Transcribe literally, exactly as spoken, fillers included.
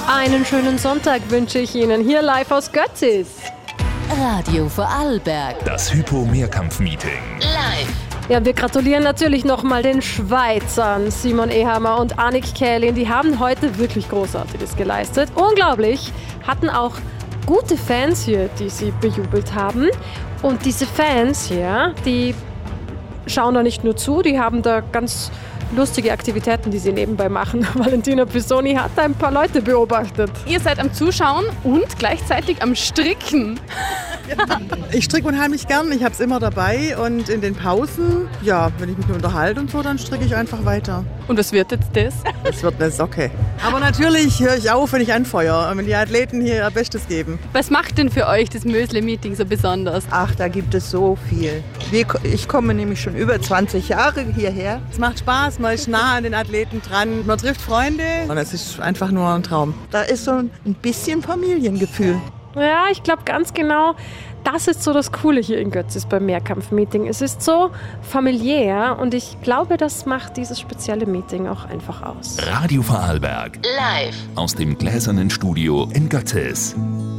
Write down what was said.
Einen schönen Sonntag wünsche ich Ihnen hier live aus Götzis. Radio Vorarlberg. Das Hypo-Mehrkampf-Meeting. Live. Ja, wir gratulieren natürlich nochmal den Schweizern, Simon Ehammer und Annik Kählin. Die haben heute wirklich Großartiges geleistet. Unglaublich, hatten auch gute Fans hier, die sie bejubelt haben. Und diese Fans hier, die schauen da nicht nur zu, die haben da ganz lustige Aktivitäten, die sie nebenbei machen. Valentina Pisoni hat ein paar Leute beobachtet. Ihr seid am Zuschauen und gleichzeitig am Stricken. Ich stricke unheimlich gern, ich habe es immer dabei und in den Pausen, ja, wenn ich mich nur unterhalte und so, dann stricke ich einfach weiter. Und was wird jetzt das? Es wird eine Socke. Aber natürlich höre ich auf, wenn ich anfeuere und wenn die Athleten hier ihr Bestes geben. Was macht denn für euch das Mösle-Meeting so besonders? Ach, da gibt es so viel. Wir, ich komme nämlich schon über zwanzig Jahre hierher. Es macht Spaß, man ist nah an den Athleten dran, man trifft Freunde und es ist einfach nur ein Traum. Da ist so ein bisschen Familiengefühl. Ja, ich glaube ganz genau, das ist so das Coole hier in Götzis beim Mehrkampf-Meeting. Es ist so familiär und ich glaube, das macht dieses spezielle Meeting auch einfach aus. Radio Vorarlberg. Live. Aus dem gläsernen Studio in Götzis.